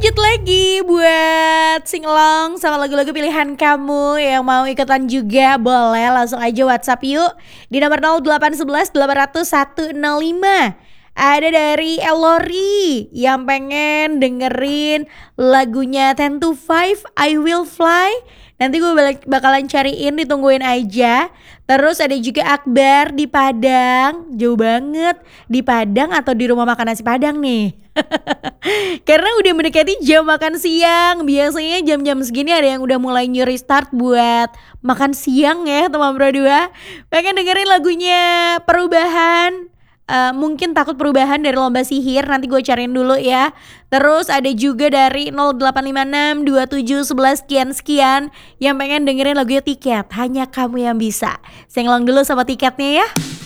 Lanjut lagi buat singelong sama lagu-lagu pilihan kamu yang mau ikutan juga boleh langsung aja WhatsApp yuk di nomor 0811 800 105. Ada dari Elori yang pengen dengerin lagunya 10 to 5 I Will Fly. Nanti gue bakalan cariin, ditungguin aja. Terus ada juga Akbar di Padang, jauh banget. Di Padang atau di rumah makan nasi Padang nih. Karena udah mendekati jam makan siang. Biasanya jam-jam segini ada yang udah mulai new restart buat makan siang ya teman Bro 2. Pengen dengerin lagunya Perubahan. Mungkin takut perubahan dari Lomba Sihir. Nanti gue cariin dulu ya. Terus ada juga dari 0856 27 11 sekian yang pengen dengerin lagunya Tiket, Hanya Kamu Yang Bisa. Singelong dulu sama Tiketnya ya.